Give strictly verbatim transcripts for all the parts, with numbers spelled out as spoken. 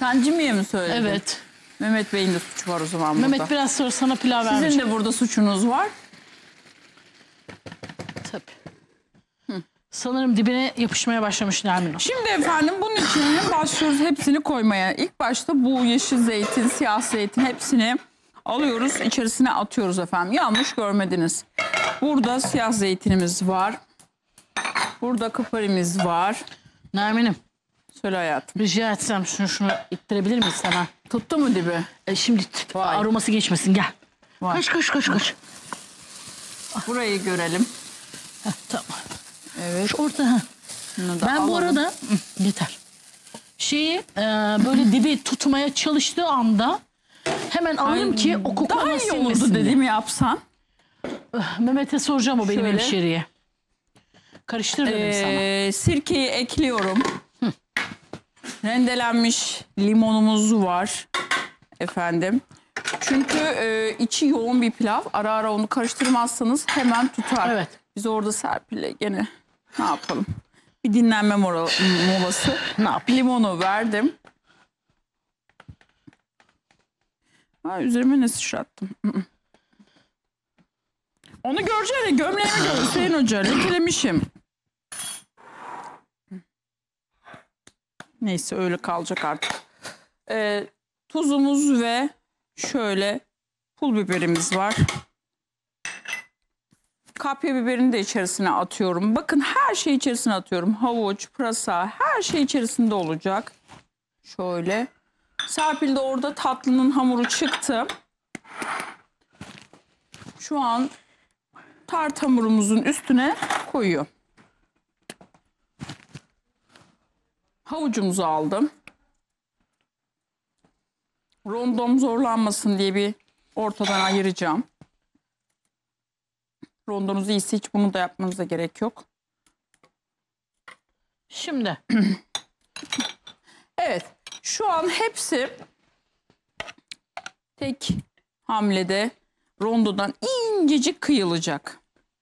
Sen Cimi'ye mi söyledin? Evet. Mehmet Bey'in de suçu var o zaman Mehmet burada. biraz sonra sana pilav vermiş. Sizin de burada suçunuz var. Tabii. Hı. Sanırım dibine yapışmaya başlamış Nermin. Şimdi efendim bunun için başlıyoruz hepsini koymaya. İlk başta bu yeşil zeytin, siyah zeytin hepsini alıyoruz, içerisine atıyoruz efendim. Yanlış görmediniz. Burada siyah zeytinimiz var. Burada kıparimiz var. Nermin'im. Söyle hayatım. Rica etsem şunu şunu ittirebilir miyiz sana? Tuttu mu dibi? E şimdi Vay. aroması geçmesin, gel. Vay. Koş koş koş koş. Burayı görelim. Heh, tamam. Evet. Şu orta. Ha. Ben alalım. bu arada hı, yeter. Şeyi e, böyle dibi tutmaya çalıştığı anda hemen alırım Ay, ki o koklama daha iyi silmesin olurdu diye. dediğimi yapsan. Mehmet'e soracağım o benim Şöyle. hemşeriye. Karıştır dedim sana. Ee, sirkeyi ekliyorum. Hı. Rendelenmiş limonumuz var. Efendim. Çünkü e, içi yoğun bir pilav. Ara ara onu karıştırmazsanız hemen tutar. Evet. Biz orada Serpil'le gene ne yapalım? Bir dinlenme mola, molası. Ne yapayım? Limonu verdim. Ha, üzerime ne sıçrattım? Onu göreceğine gömleğimi gör Hüseyin Hoca. Lekelemişim. Neyse öyle kalacak artık. Ee, tuzumuz ve şöyle pul biberimiz var. Kapya biberini de içerisine atıyorum. Bakın her şeyi içerisine atıyorum. Havuç, pırasa her şey içerisinde olacak. Şöyle. Serpil de orada tatlının hamuru çıktı. Şu an tart hamurumuzun üstüne koyuyor. Havucumuzu aldım. Rondom zorlanmasın diye bir ortadan ayıracağım. Rondonuz iyisi hiç bunu da yapmanıza gerek yok. Şimdi. Evet. Şu an hepsi tek hamlede rondodan incecik kıyılacak.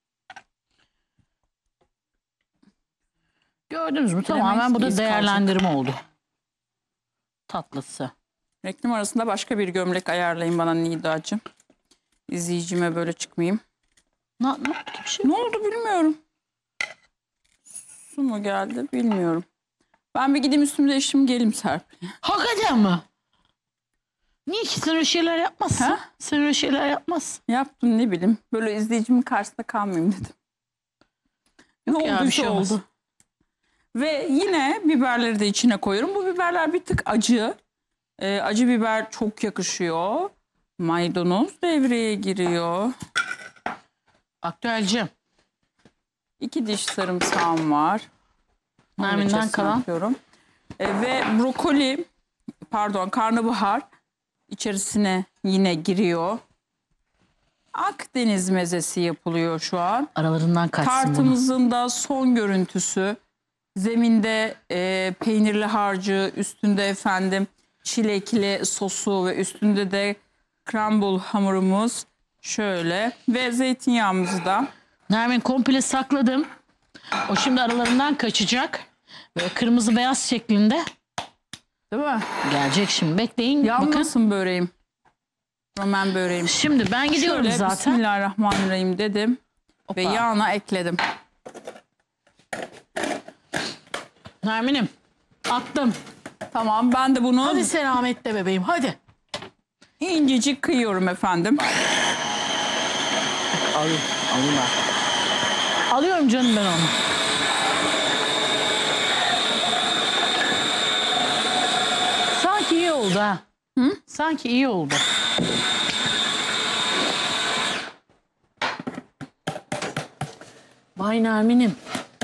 Gördünüz mü? Bilemeyiz Tamamen bu ki da iz değerlendirme oldu. Tatlısı. Reklam arasında başka bir gömlek ayarlayın bana Nidacığım. İzleyicime böyle çıkmayayım. Ne, ne, bir şey Ne oldu bilmiyorum. Su mu geldi bilmiyorum. Ben bir gideyim üstümü değiştireyim gelim Serpil. Hakikaten mi? Niye ki sen öyle şeyler yapmazsın? Ha? Sen öyle şeyler yapmazsın. Yaptım ne bileyim. Böyle izleyicimin karşısında kalmayayım dedim. Ne Yok ya, olduysa bir şey olmaz. oldu. Ve yine biberleri de içine koyuyorum. Bu biberler bir tık acı. Ee, acı biber çok yakışıyor. Maydanoz devreye giriyor. Aktüelciğim. İki diş sarımsağım var. Onu Nermin'den içerisine kalan. atıyorum. Ee, ve brokoli, pardon karnabahar içerisine yine giriyor. Akdeniz mezesi yapılıyor şu an. Aralarından kaçsın bunu. Tartımızın da son görüntüsü. Zeminde e, peynirli harcı, üstünde efendim çilekli sosu ve üstünde de crumble hamurumuz şöyle ve zeytinyağımızı da. Nermin komple sakladım. O şimdi aralarından kaçacak. Böyle kırmızı beyaz şeklinde. Değil mi? Gelecek şimdi. Bekleyin. Bakın. Yanmasın böreğim. Roman böreğim. Şimdi ben gidiyorum Şöyle zaten. Bismillahirrahmanirrahim dedim. Hoppa. Ve yağına ekledim. Nermin'im attım. Tamam ben de bunu Hadi selametle bebeğim, hadi. incecik kıyıyorum efendim. Alayım, alayım ben. Alıyorum canım ben onu. Sanki iyi oldu ha. Hı? Sanki iyi oldu. Vay Nermin'im.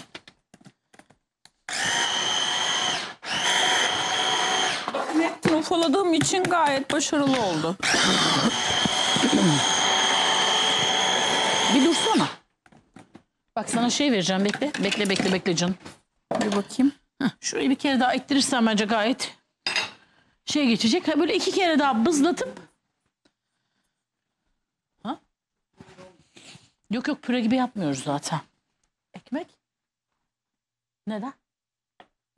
Nettin ufaladığım için gayet başarılı oldu. Bir dursana. Bak sana şey vereceğim, bekle. Bekle bekle bekle canım. Bir bakayım. Heh, şurayı bir kere daha ittirirsen bence gayet şey geçecek. Ha, böyle iki kere daha bızlatıp. Ha? Yok yok, püre gibi yapmıyoruz zaten. Ekmek. Neden?